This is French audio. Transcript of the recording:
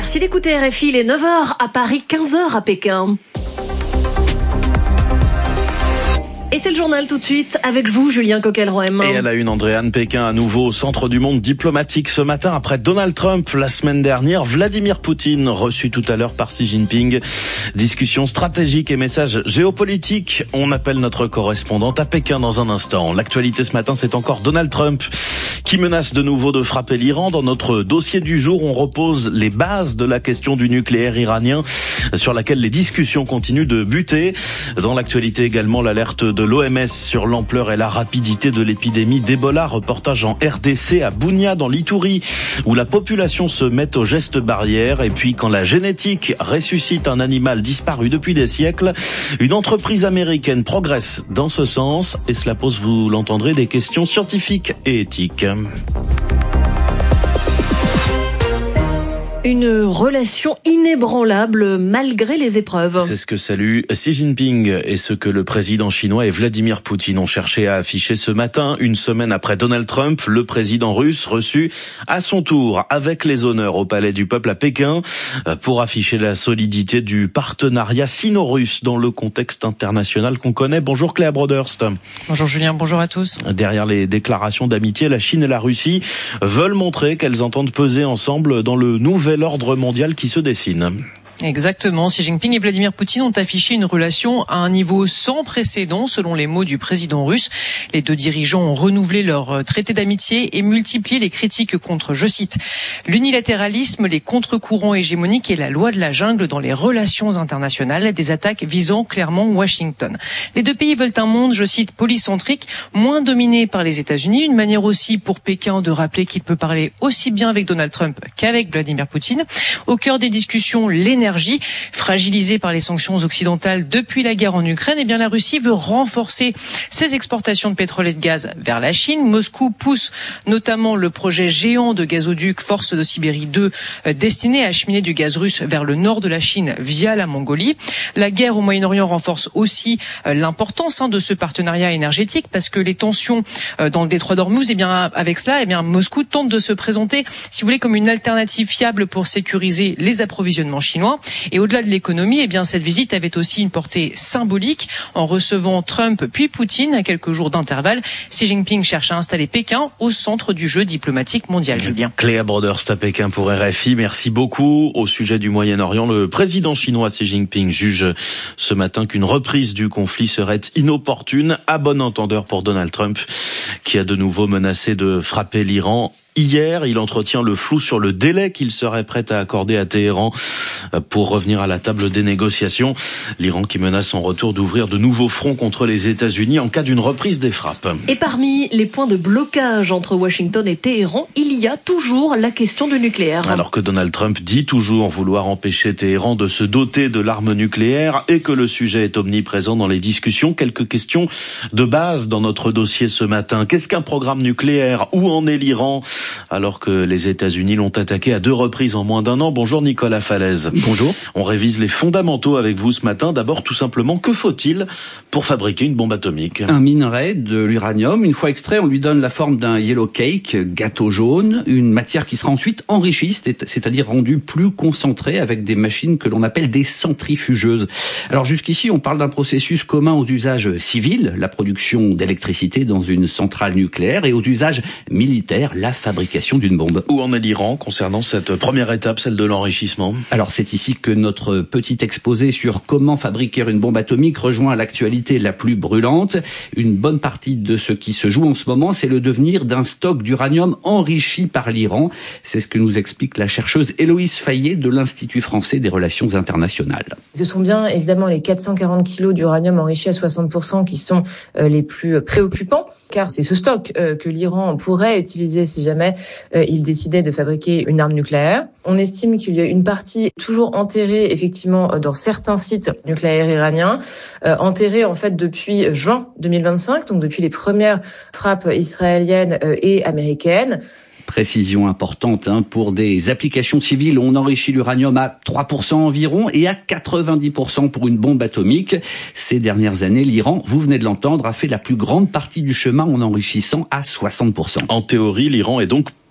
Merci d'écouter RFI, il est 9h à Paris, 15h à Pékin. Et c'est le journal tout de suite avec vous, Julien Coquelroem. Et à la une, Andréane, Pékin à nouveau au centre du monde diplomatique ce matin après Donald Trump la semaine dernière. Vladimir Poutine reçu tout à l'heure par Xi Jinping. Discussion stratégique et message géopolitique. On appelle notre correspondante à Pékin dans un instant. L'actualité ce matin, c'est encore Donald Trump qui menace de nouveau de frapper l'Iran. Dans notre dossier du jour, on repose les bases de la question du nucléaire iranien sur laquelle les discussions continuent de buter. Dans l'actualité également, l'alerte de l'OMS sur l'ampleur et la rapidité de l'épidémie d'Ebola. Reportage en RDC à Bunia dans l'Itourie où la population se met aux gestes barrières. Et puis quand la génétique ressuscite un animal disparu depuis des siècles, une entreprise américaine progresse dans ce sens et cela pose, vous l'entendrez, des questions scientifiques et éthiques. Une relation inébranlable malgré les épreuves. C'est ce que salue Xi Jinping et ce que le président chinois et Vladimir Poutine ont cherché à afficher ce matin, une semaine après Donald Trump, le président russe reçu à son tour avec les honneurs au Palais du Peuple à Pékin pour afficher la solidité du partenariat sino-russe dans le contexte international qu'on connaît. Bonjour Cléa Broderst. Bonjour Julien, bonjour à tous. Derrière les déclarations d'amitié, la Chine et la Russie veulent montrer qu'elles entendent peser ensemble dans le nouvel ordre mondial qui se dessine. Exactement. Xi Jinping et Vladimir Poutine ont affiché une relation à un niveau sans précédent, selon les mots du président russe. Les deux dirigeants ont renouvelé leur traité d'amitié et multiplié les critiques contre, je cite, l'unilatéralisme, les contre-courants hégémoniques et la loi de la jungle dans les relations internationales, des attaques visant clairement Washington. Les deux pays veulent un monde, je cite, polycentrique, moins dominé par les États-Unis, une manière aussi pour Pékin de rappeler qu'il peut parler aussi bien avec Donald Trump qu'avec Vladimir Poutine. Au cœur des discussions, l'énergie. Fragilisée par les sanctions occidentales depuis la guerre en Ukraine, eh bien la Russie veut renforcer ses exportations de pétrole et de gaz vers la Chine. Moscou pousse notamment le projet géant de gazoduc Force de Sibérie 2 destiné à acheminer du gaz russe vers le nord de la Chine via la Mongolie. La guerre au Moyen-Orient renforce aussi l'importance de ce partenariat énergétique parce que les tensions dans le détroit d'Ormuz, eh bien avec cela, eh bien Moscou tente de se présenter, si vous voulez, comme une alternative fiable pour sécuriser les approvisionnements chinois. Et au-delà de l'économie, eh bien cette visite avait aussi une portée symbolique. En recevant Trump puis Poutine à quelques jours d'intervalle, Xi Jinping cherche à installer Pékin au centre du jeu diplomatique mondial. Julien. Cléa Broderst à Pékin pour RFI. Merci beaucoup. Au sujet du Moyen-Orient, le président chinois Xi Jinping juge ce matin qu'une reprise du conflit serait inopportune, à bon entendeur pour Donald Trump, qui a de nouveau menacé de frapper l'Iran. Hier, il entretient le flou sur le délai qu'il serait prêt à accorder à Téhéran pour revenir à la table des négociations. L'Iran qui menace en retour d'ouvrir de nouveaux fronts contre les États-Unis en cas d'une reprise des frappes. Et parmi les points de blocage entre Washington et Téhéran, il y a toujours la question du nucléaire. Alors que Donald Trump dit toujours vouloir empêcher Téhéran de se doter de l'arme nucléaire et que le sujet est omniprésent dans les discussions, quelques questions de base dans notre dossier ce matin. Qu'est-ce qu'un programme nucléaire? Où en est l'Iran? Alors que les États-Unis l'ont attaqué à 2 reprises en moins d'un an. Bonjour Nicolas Falaise. Bonjour. On révise les fondamentaux avec vous ce matin. D'abord, tout simplement, que faut-il pour fabriquer une bombe atomique? Un minerai, de l'uranium. Une fois extrait, on lui donne la forme d'un yellow cake, gâteau jaune, une matière qui sera ensuite enrichie, c'est-à-dire rendue plus concentrée avec des machines que l'on appelle des centrifugeuses. Alors jusqu'ici, on parle d'un processus commun aux usages civils, la production d'électricité dans une centrale nucléaire, et aux usages militaires, la fabrication d'une bombe. Où en est l'Iran concernant cette première étape, celle de l'enrichissement? Alors c'est ici que notre petit exposé sur comment fabriquer une bombe atomique rejoint l'actualité la plus brûlante. Une bonne partie de ce qui se joue en ce moment, c'est le devenir d'un stock d'uranium enrichi par l'Iran. C'est ce que nous explique la chercheuse Héloïse Fayet de l'Institut français des relations internationales. Ce sont bien évidemment les 440 kilos d'uranium enrichi à 60% qui sont les plus préoccupants, car c'est ce stock que l'Iran pourrait utiliser si jamais il décidait de fabriquer une arme nucléaire. On estime qu'il y a une partie toujours enterrée effectivement dans certains sites nucléaires iraniens, enterrée en fait depuis juin 2025, donc depuis les premières frappes israéliennes et américaines. Précision importante pour des applications civiles, on enrichit l'uranium à 3% environ et à 90% pour une bombe atomique. Ces dernières années, l'Iran, vous venez de l'entendre, a fait la plus grande partie du chemin en enrichissant à 60%. En théorie, l'Iran est donc